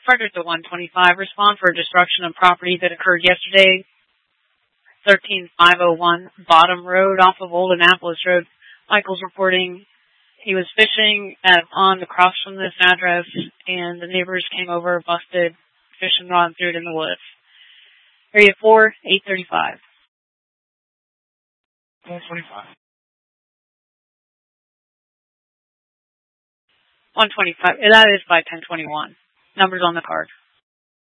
Frederick to 125. Respond for destruction of property that occurred yesterday, 13501 Bottom Road off of Old Annapolis Road. Michael's reporting he was fishing at a pond across from this address, and the neighbors came over, busted fishing rod, threw it in the woods. Area 4, 835. 125. 125. That is by 1021. Numbers on the card.